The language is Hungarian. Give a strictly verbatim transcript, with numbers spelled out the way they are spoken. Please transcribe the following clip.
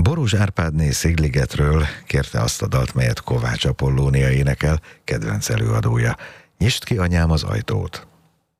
Borús Árpádné Szigligetről kérte azt a dalt, melyet Kovács Apollónia énekel, kedvenc előadója. Nyisd ki, anyám, az ajtót!